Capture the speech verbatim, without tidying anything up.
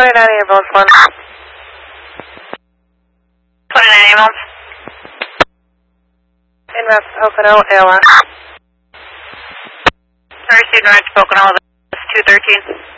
twenty-nine ambulance one. twenty-nine ambulance. In West Pocono, A O N. I received a West Pocono, two thirteen.